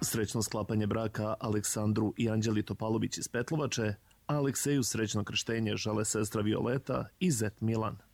Srećno sklapanje braka Aleksandru i Anđeli Topalović iz Petlovače, a Alekseju srećno krštenje žele sestra Violeta i zet Milan.